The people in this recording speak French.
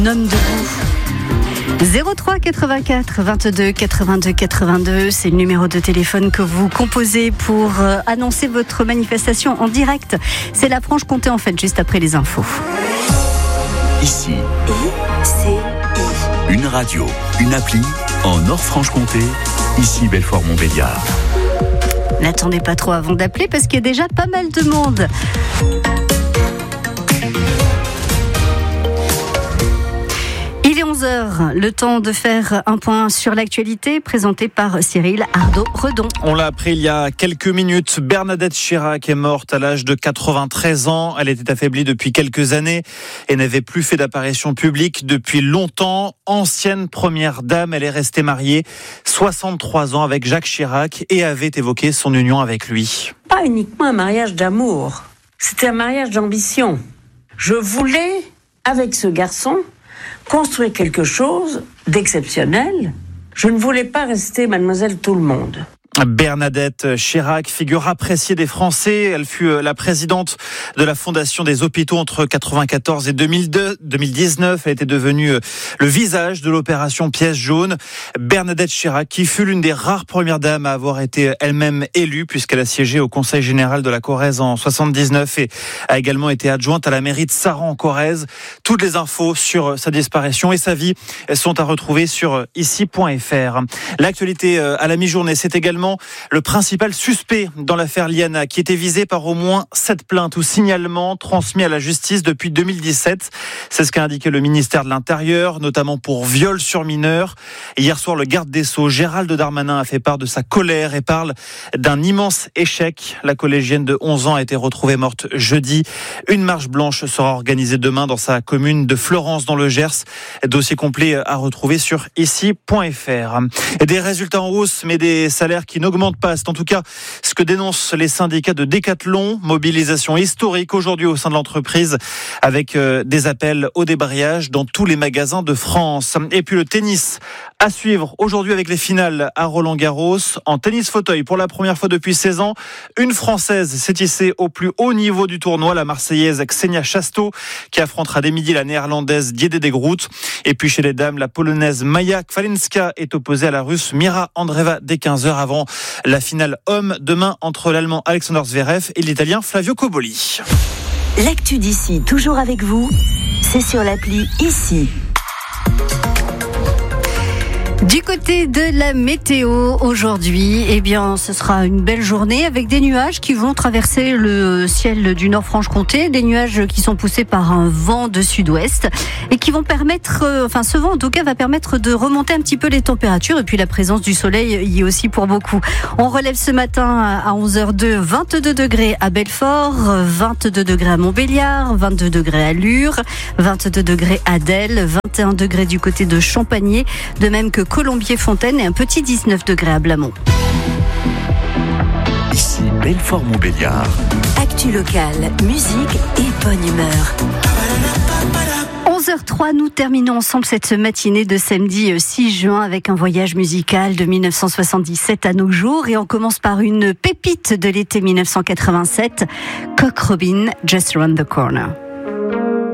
Homme debout. 03 84 22 82 82, c'est le numéro de téléphone que vous composez pour annoncer votre manifestation en direct. C'est la Franche-Comté en fait, juste après les infos. Ici, une radio, une appli en Nord-Franche-Comté, ici Belfort-Montbéliard. N'attendez pas trop avant d'appeler parce qu'il y a déjà pas mal de monde. Il est 11h, le temps de faire un point sur l'actualité présenté par Cyril Ardo-Redon. On l'a appris il y a quelques minutes, Bernadette Chirac est morte à l'âge de 93 ans. Elle était affaiblie depuis quelques années et n'avait plus fait d'apparition publique depuis longtemps. Ancienne première dame, elle est restée mariée 63 ans avec Jacques Chirac et avait évoqué son union avec lui. Pas uniquement un mariage d'amour, c'était un mariage d'ambition. Je voulais, avec ce garçon, construire quelque chose d'exceptionnel. Je ne voulais pas rester mademoiselle tout le monde. Bernadette Chirac, figure appréciée des Français. Elle fut la présidente de la Fondation des hôpitaux entre 1994 et 2019. Elle était devenue le visage de l'opération Pièce jaune. Bernadette Chirac, qui fut l'une des rares premières dames à avoir été elle-même élue, puisqu'elle a siégé au Conseil général de la Corrèze en 1979 et a également été adjointe à la mairie de Saran en Corrèze. Toutes les infos sur sa disparition et sa vie sont à retrouver sur ici.fr. L'actualité à la mi-journée, c'est également le principal suspect dans l'affaire Liana, qui était visé par au moins 7 plaintes ou signalements transmis à la justice depuis 2017. C'est ce qu'a indiqué le ministère de l'Intérieur, notamment pour viol sur mineur. Hier soir, le garde des Sceaux, Gérald Darmanin, a fait part de sa colère et parle d'un immense échec. La collégienne de 11 ans a été retrouvée morte jeudi. Une marche blanche sera organisée demain dans sa commune de Florence, dans le Gers. Dossier complet à retrouver sur ici.fr. Des résultats en hausse, mais des salaires qui n'augmente pas. C'est en tout cas ce que dénoncent les syndicats de Decathlon. Mobilisation historique aujourd'hui au sein de l'entreprise avec des appels au débrayage dans tous les magasins de France. Et puis le tennis à suivre aujourd'hui avec les finales à Roland-Garros. En tennis fauteuil, pour la première fois depuis 16 ans, une Française s'est hissée au plus haut niveau du tournoi, la Marseillaise Ksenia Chasteau, qui affrontera dès midi la Néerlandaise Diede de Groot. Et puis chez les dames, la Polonaise Maja Kwalinska est opposée à la Russe Mira Andreeva dès 15h avant la finale homme demain entre l'Allemand Alexander Zverev et l'Italien Flavio Cobolli. L'actu d'ici, toujours avec vous, c'est sur l'appli Ici. Du côté de la météo aujourd'hui, eh bien, ce sera une belle journée avec des nuages qui vont traverser le ciel du Nord-Franche-Comté, des nuages qui sont poussés par un vent de sud-ouest et qui vont permettre, ce vent en tout cas va permettre de remonter un petit peu les températures et puis la présence du soleil y est aussi pour beaucoup. On relève ce matin à 11h02 22 degrés à Belfort, 22 degrés à Montbéliard, 22 degrés à Lure, 22 degrés à Delle, 21 degrés du côté de Champagné, de même que Colombier-Fontaine et un petit 19 degrés à Blamont. Ici Belfort-Montbéliard. Actu locale, musique et bonne humeur. 11h03, nous terminons ensemble cette matinée de samedi 6 juin avec un voyage musical de 1977 à nos jours et on commence par une pépite de l'été 1987, Cock Robin, Just Around the Corner.